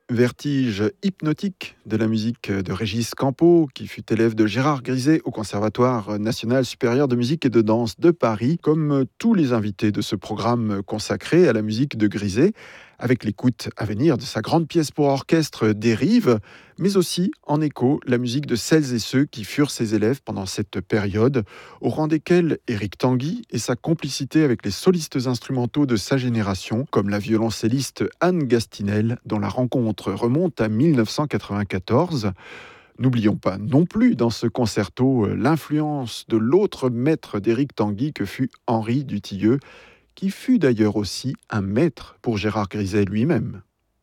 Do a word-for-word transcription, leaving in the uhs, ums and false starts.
Vertige hypnotique de la musique de Régis Campo, qui fut élève de Gérard Griset au Conservatoire national supérieur de musique et de danse de Paris, comme tous les invités de ce programme consacré à la musique de Griset, avec l'écoute à venir de sa grande pièce pour orchestre Dérive, mais aussi en écho la musique de celles et ceux qui furent ses élèves pendant cette période, au rang desquels Éric Tanguy et sa complicité avec les solistes instrumentaux de sa génération, comme la violoncelliste Anne Gastinel, dont la rencontre remonte à mille neuf cent quatre-vingt-quatorze. N'oublions pas non plus dans ce concerto l'influence de l'autre maître d'Éric Tanguy que fut Henri Dutilleux, qui fut d'ailleurs aussi un maître pour Gérard Griset lui-même.